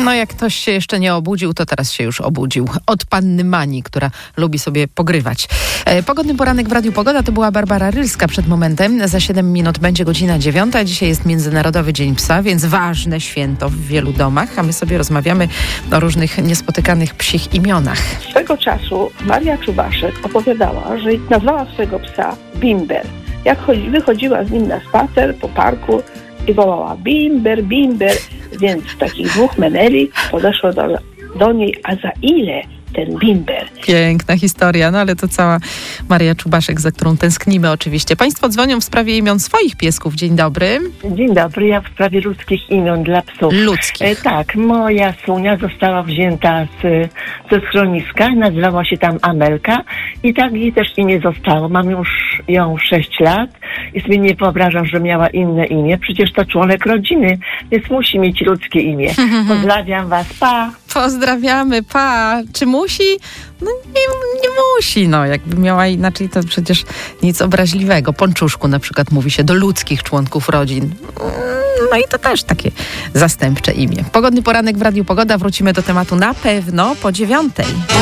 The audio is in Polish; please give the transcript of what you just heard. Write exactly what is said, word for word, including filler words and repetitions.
No jak ktoś się jeszcze nie obudził, to teraz się już obudził. Od panny Mani, która lubi sobie pogrywać. E, pogodny poranek w Radiu Pogoda to była Barbara Rylska przed momentem. Za siedem minut będzie godzina dziewiąta. Dzisiaj jest Międzynarodowy Dzień Psa, więc ważne święto w wielu domach, a my sobie rozmawiamy o różnych niespotykanych psich imionach. Swego czasu Maria Czubaszek opowiadała, że nazwała swego psa Bimber. Jak chodzi, wychodziła z nim na spacer po parku i wołała Bimber, Bimber, więc takich dwóch meneli podeszło do, do niej, a za ile ten Bimber? Piękna historia, no ale to cała Maria Czubaszek, za którą tęsknimy oczywiście. Państwo dzwonią w sprawie imion swoich piesków. Dzień dobry. Dzień dobry, ja w sprawie ludzkich imion dla psów. Ludzkich. E, tak, moja Sunia została wzięta z, ze schroniska, nazywała się tam Amelka i tak jej też imię zostało. Mam już ją sześć lat i sobie nie wyobrażam, że miała inne imię. Przecież to członek rodziny, więc musi mieć ludzkie imię. Pozdrawiam was, pa! Pozdrawiamy, pa! Czy musi? No nie, nie musi, no. Jakby miała inaczej, to przecież nic obraźliwego. Ponczuszku na przykład mówi się do ludzkich członków rodzin. No i to też takie zastępcze imię. Pogodny poranek w Radiu Pogoda. Wrócimy do tematu na pewno po dziewiątej.